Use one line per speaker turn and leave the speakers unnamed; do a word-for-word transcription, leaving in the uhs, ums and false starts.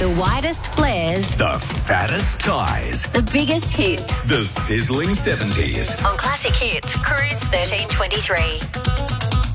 The widest flares.
The fattest ties.
The biggest hits.
The sizzling seventies.
On Classic Hits, Cruise thirteen twenty-three.